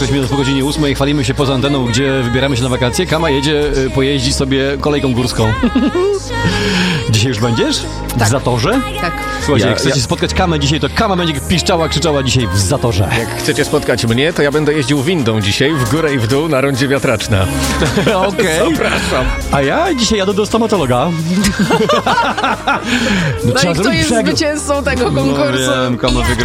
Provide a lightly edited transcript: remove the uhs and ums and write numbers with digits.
6 minut po godzinie 8. Chwalimy się poza anteną, gdzie wybieramy się na wakacje. Kama jedzie pojeździć sobie kolejką górską. Dzisiaj już będziesz? Tak. W Zatorze? Tak. Słuchajcie, jak chcecie spotkać Kamę dzisiaj, to Kama będzie piszczała, krzyczała dzisiaj w Zatorze. Jak chcecie spotkać mnie, to ja będę jeździł windą dzisiaj w górę i w dół na rondzie Wiatraczna. Okej. Zapraszam. A ja dzisiaj jadę do stomatologa. No i kto jest zwycięzcą tego konkursu? No wiem, Kama wygra.